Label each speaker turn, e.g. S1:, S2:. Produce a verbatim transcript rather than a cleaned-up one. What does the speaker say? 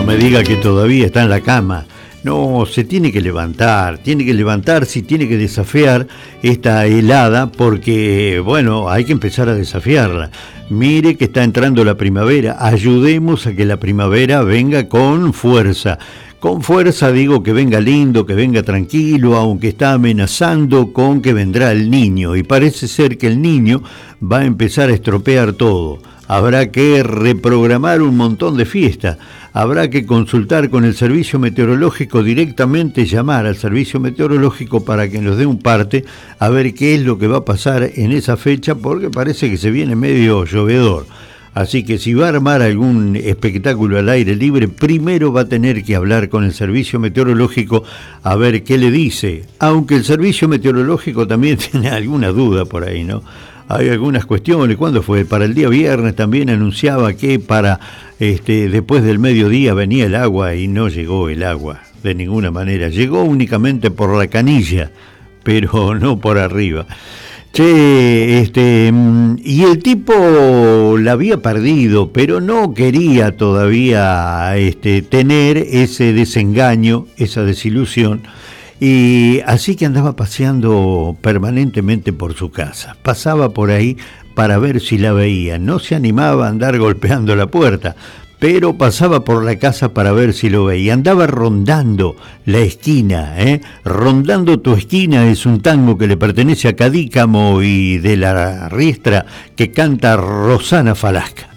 S1: No me diga que todavía está en la cama. No, se tiene que levantar, tiene que levantarse y tiene que desafiar esta helada porque, bueno, hay que empezar a desafiarla. Mire que está entrando la primavera, ayudemos a que la primavera venga con fuerza. Con fuerza digo que venga lindo, que venga tranquilo, aunque está amenazando con que vendrá el niño. Y parece ser que el niño va a empezar a estropear todo. Habrá que reprogramar un montón de fiestas. Habrá que consultar con el servicio meteorológico directamente, llamar al servicio meteorológico para que nos dé un parte a ver qué es lo que va a pasar en esa fecha, porque parece que se viene medio llovedor. Así que si va a armar algún espectáculo al aire libre, primero va a tener que hablar con el servicio meteorológico a ver qué le dice. Aunque el servicio meteorológico también tiene alguna duda por ahí, ¿no? Hay algunas cuestiones. ¿Cuándo fue? Para el día viernes también anunciaba que para este después del mediodía venía el agua y no llegó el agua de ninguna manera. Llegó únicamente por la canilla, pero no por arriba. Che, este, y el tipo la había perdido, pero no quería todavía este, tener ese desengaño, esa desilusión. Y así que andaba paseando permanentemente por su casa. Pasaba por ahí para ver si la veía. No se animaba a andar golpeando la puerta, pero pasaba por la casa para ver si lo veía. Andaba rondando la esquina, ¿eh? Rondando tu esquina es un tango que le pertenece a Cadícamo y de la Riestra que canta Rosana Falasca.